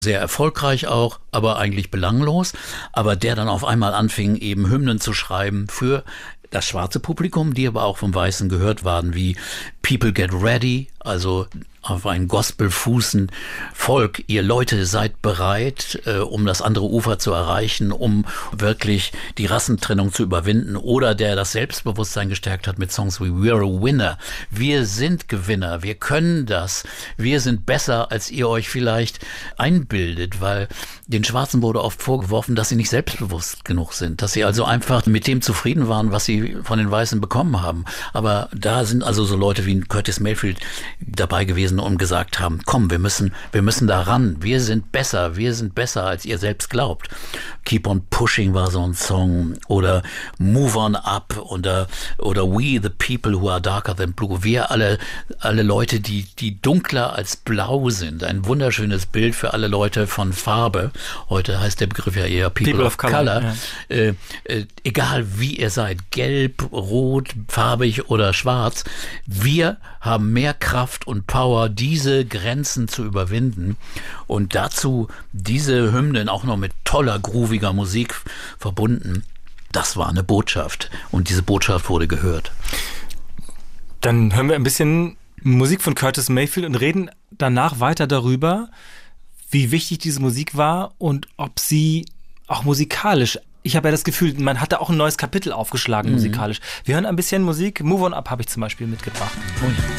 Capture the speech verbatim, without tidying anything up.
sehr erfolgreich auch, aber eigentlich belanglos, aber der dann auf einmal anfing, eben Hymnen zu schreiben für das schwarze Publikum, die aber auch vom Weißen gehört waren, wie People Get Ready, also auf ein Gospel fußend Volk, ihr Leute seid bereit, äh, um das andere Ufer zu erreichen, um wirklich die Rassentrennung zu überwinden, oder der das Selbstbewusstsein gestärkt hat mit Songs wie We're a Winner. Wir sind Gewinner, wir können das, wir sind besser, als ihr euch vielleicht einbildet, weil den Schwarzen wurde oft vorgeworfen, dass sie nicht selbstbewusst genug sind, dass sie also einfach mit dem zufrieden waren, was sie von den Weißen bekommen haben. Aber da sind also so Leute wie Curtis Mayfield dabei gewesen und gesagt haben, komm, wir müssen, wir müssen da ran, wir sind besser, wir sind besser, als ihr selbst glaubt. Keep on Pushing war so ein Song, oder Move on Up, oder, oder We the People who are darker than blue. Wir alle, alle Leute, die, die dunkler als blau sind. Ein wunderschönes Bild für alle Leute von Farbe. Heute heißt der Begriff ja eher People, People of, of Color. Color. Ja. Äh, äh, egal wie ihr seid, gelb, rot, farbig oder schwarz, wir haben mehr Kraft und Power, diese Grenzen zu überwinden, und dazu diese Hymnen auch noch mit toller, grooviger Musik verbunden. Das war eine Botschaft, und diese Botschaft wurde gehört. Dann hören wir ein bisschen Musik von Curtis Mayfield und reden danach weiter darüber, wie wichtig diese Musik war und ob sie auch musikalisch, ich habe ja das Gefühl, man hat da auch ein neues Kapitel aufgeschlagen, mhm. musikalisch. Wir hören ein bisschen Musik. Move on Up habe ich zum Beispiel mitgebracht. Oh ja.